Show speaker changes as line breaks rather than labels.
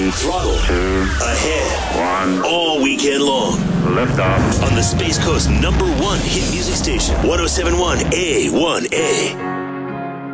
1, throttle,
2,
ahead,
1,
all weekend long.
lift off.
On the Space Coast #1 hit music station, 107.1 A1A.